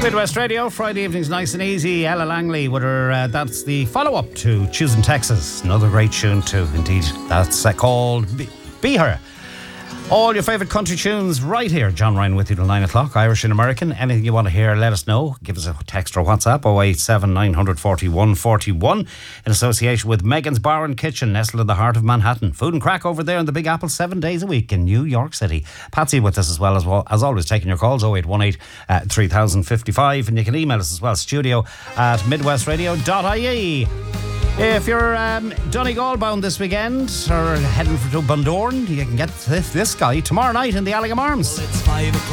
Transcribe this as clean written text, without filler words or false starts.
Midwest Radio, Friday evenings nice and easy. Ella Langley with her, that's the follow-up to Choosing Texas. Another great tune too, indeed. That's called Be Her. All your favourite country tunes right here. John Ryan with you till 9 o'clock, Irish and American. Anything you want to hear, let us know. Give us a text or WhatsApp, 087 941 41, in association with Megan's Bar and Kitchen, nestled in the heart of Manhattan. Food and crack over there in the Big Apple 7 days a week in New York City. Patsy with us as well, as always, taking your calls, 0818 3055. And you can email us as well, studio@midwestradio.ie. If you're Donegal bound this weekend or heading to Bundoran, you can get this guy tomorrow night in the Allingham Arms. Well, it's 5 o'clock.